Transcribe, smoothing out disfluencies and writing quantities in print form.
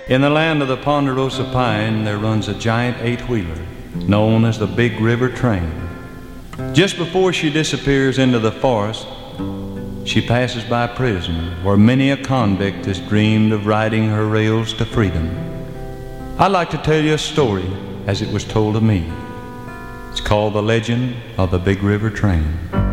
In the land of the Ponderosa Pine, there runs a giant eight-wheeler known as the Big River Train. Just before she disappears into the forest, she passes by prison where many a convict has dreamed of riding her rails to freedom. I'd like to tell you a story as it was told to me. It's called The Legend of the Big River Train.